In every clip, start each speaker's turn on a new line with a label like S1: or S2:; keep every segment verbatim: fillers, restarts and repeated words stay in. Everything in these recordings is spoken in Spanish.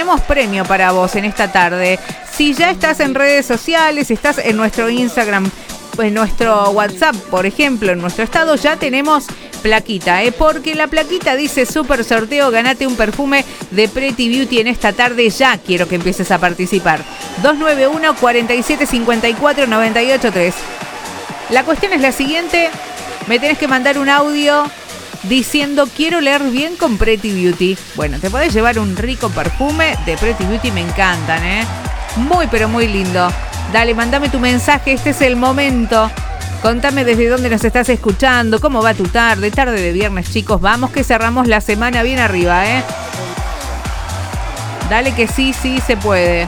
S1: tenemos premio para vos en esta tarde. Si ya estás en redes sociales, estás en nuestro Instagram, en nuestro WhatsApp, por ejemplo, en nuestro estado, ya tenemos plaquita, ¿eh? Porque la plaquita dice super sorteo, ganate un perfume de Pretty Beauty en esta tarde. Ya quiero que empieces a participar. dos nueve uno, cuatro siete cinco cuatro, nueve ocho tres. La cuestión es la siguiente. Me tenés que mandar un audio diciendo quiero leer bien con Pretty Beauty. Bueno, te podés llevar un rico perfume de Pretty Beauty, me encantan, ¿eh? Muy, pero muy lindo. Dale, mandame tu mensaje, este es el momento. Contame desde dónde nos estás escuchando, cómo va tu tarde, tarde de viernes, chicos. Vamos que cerramos la semana bien arriba, ¿eh? Dale que sí, sí se puede.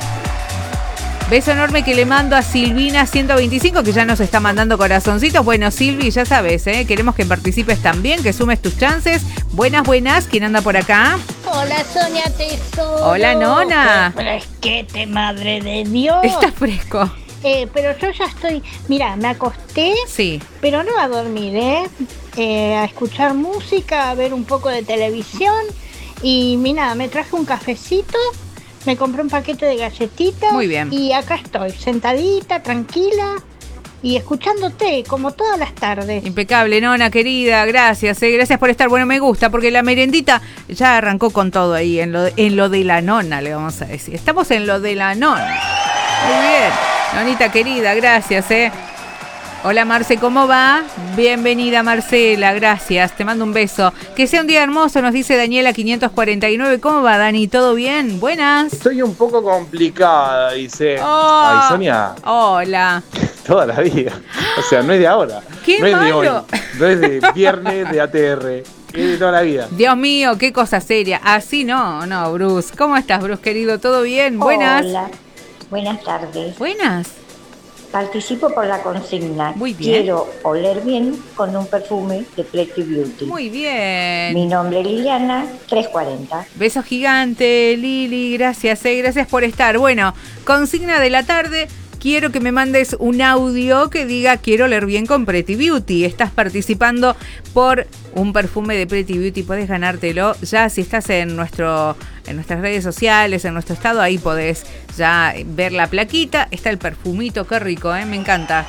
S1: Beso enorme que le mando a Silvina ciento veinticinco, que ya nos está mandando corazoncitos. Bueno, Silvi, ya sabes, ¿eh? Queremos que participes también, que sumes tus chances. Buenas, buenas. ¿Quién anda por acá?
S2: Hola, Sonia Tesoro.
S1: Hola, Nona.
S2: Fresquete, madre de Dios.
S1: Está fresco.
S2: Eh, pero yo ya estoy... Mira, me acosté.
S1: Sí.
S2: Pero no a dormir, ¿eh? eh a escuchar música, a ver un poco de televisión. Y mira, me traje un cafecito. Me compré un paquete de galletitas.
S1: Muy bien.
S2: Y acá estoy, sentadita, tranquila y escuchándote, como todas las tardes.
S1: Impecable, Nona, querida. Gracias, eh. Gracias por estar. Bueno, me gusta, porque la merendita ya arrancó con todo ahí, en lo, en lo de la nona, le vamos a decir. Estamos en lo de la nona. Muy bien. Nonita querida, gracias, eh. Hola, Marce, ¿cómo va? Bienvenida, Marcela, gracias, te mando un beso. Que sea un día hermoso, nos dice Daniela quinientos cuarenta y nueve. ¿Cómo va, Dani? ¿Todo bien? Buenas.
S3: Estoy un poco complicada, dice.
S1: Oh,
S3: Ay, Sonia.
S1: Hola.
S3: Toda la vida. O sea, no es de ahora.
S1: ¡Qué
S3: no es
S1: malo!
S3: de hoy. No es de viernes de A T R. Es de toda la vida.
S1: Dios mío, qué cosa seria. Así no, no, Bruce. ¿Cómo estás, Bruce, querido? ¿Todo bien? Buenas.
S4: Hola. Buenas tardes.
S1: Buenas.
S4: Participo por la consigna.
S1: Muy bien.
S4: Quiero oler bien con un perfume de Pretty Beauty.
S1: Muy bien.
S4: Mi nombre es Liliana, trescientos cuarenta.
S1: Beso gigante, Lili. Gracias, eh. Gracias por estar. Bueno, consigna de la tarde. Quiero que me mandes un audio que diga quiero oler bien con Pretty Beauty. Estás participando por un perfume de Pretty Beauty. Podés ganártelo ya si estás en nuestro en nuestras redes sociales, en nuestro estado. Ahí podés ya ver la plaquita. Está el perfumito, qué rico, ¿eh? Me encanta.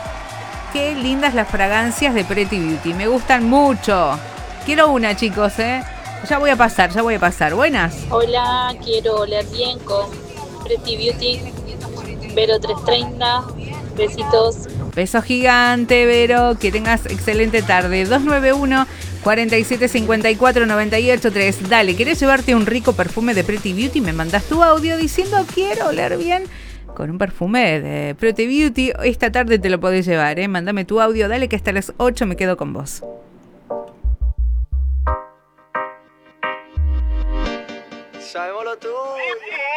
S1: Qué lindas las fragancias de Pretty Beauty. Me gustan mucho. Quiero una, chicos, ¿eh? Ya voy a pasar, ya voy a pasar. Buenas.
S5: Hola, quiero oler bien con Pretty Beauty. Vero trescientos treinta, besitos.
S1: Beso gigante, Vero, que tengas excelente tarde. dos nueve uno, cuatro siete cinco cuatro, nueve ocho tres. Dale, ¿querés llevarte un rico perfume de Pretty Beauty? Me mandás tu audio diciendo quiero oler bien con un perfume de Pretty Beauty. Esta tarde te lo podés llevar, ¿eh? Mándame tu audio, dale que hasta las ocho me quedo con vos.
S6: Sabemos lo tuyo.